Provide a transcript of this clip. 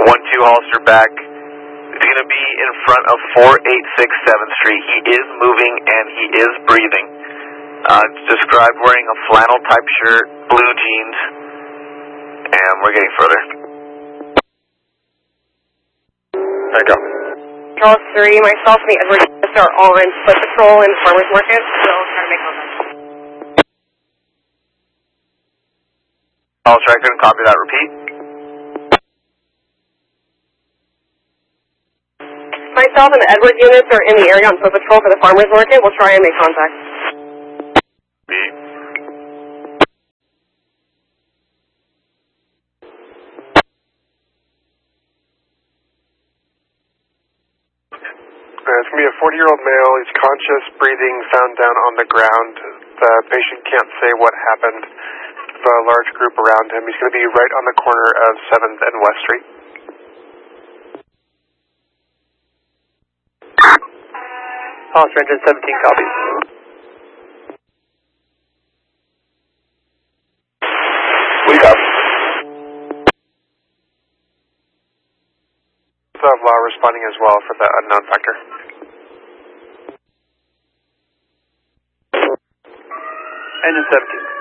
1-2 Hollister back. He's going to be in front of 486 7th Street. He is moving and he is breathing. Described wearing a flannel type shirt, blue jeans, and we're getting further. There you go. Charles 3, myself and the Edward are all in foot patrol in Farmers Market, so I'll try to make contact. I'll try, couldn't copy that. Repeat. Myself and the Edward units are in the area on foot patrol for the Farmers Market. We'll try and make contact. Repeat. It's going to be a 40-year-old male. He's conscious, breathing, found down on the ground. The patient can't say what happened. A large group around him. He's going to be right on the corner of 7th and West Street. Hollister engine 17 copies. We got. Law responding as well for the unknown factor. Engine 17.